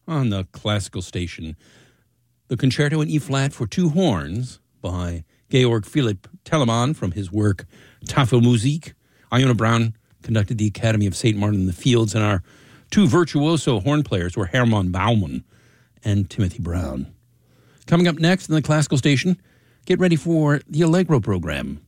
on the classical station, the Concerto in E-flat for two horns by Georg Philipp Telemann from his work Tafelmusik. Iona Brown conducted the Academy of St. Martin in the Fields, and our two virtuoso horn players were Hermann Baumann and Timothy Brown. Coming up next in the classical station, get ready for the Allegro program.